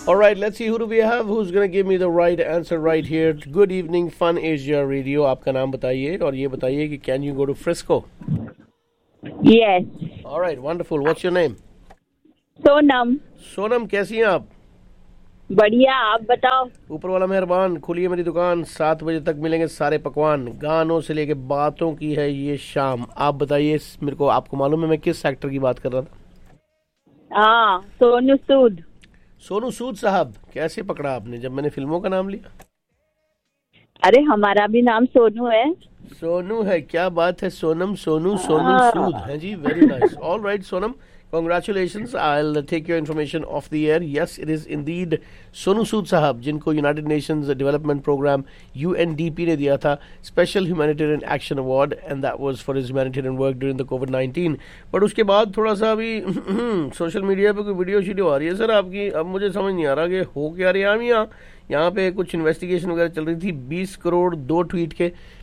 All right, let's see who do we have who's going to give me the right answer right here. Good evening, Fun Asia Radio. आपका नाम बताइए और ये बताइए कि can you go to Frisco? Yes. All right, wonderful. What's your name? Sonam. Sonam, कैसी हैं आप? बढ़िया, आप बताओ. ऊपर वाला मेहरबान. खुलिए मेरी दुकान, 7 बजे तक मिलेंगे सारे पकवान. गानों से लेके बातों की है ये शाम. आप बताइए मेरे को, आपको मालूम है मैं किस सेक्टर की बात कर रहा था? हाँ, सोनू सूद. सोनू सूद साहब. कैसे पकड़ा आपने जब मैंने फिल्मों का नाम लिया? अरे हमारा भी नाम सोनू है. सोनू है, क्या बात है. सोनम, सोनू, सोनू सूद है जी. Very nice. All right Sonam, congratulations. I'll take your information off the air. Yes, it is indeed Sonu Sood साहब, जिनको United Nations Development Program UNDP ने दिया था Special Humanitarian Action Award, and that was for his humanitarian work during the COVID-19. But उसके बाद थोड़ा सा अभी सोशल मीडिया पे कोई वीडियो आ रही है सर आपकी. अब मुझे समझ नहीं आ रहा कि हो क्या रहा है. यहाँ पे कुछ इन्वेस्टिगेशन वगैरह चल रही थी. 20 करोड़ 2 ट्वीट के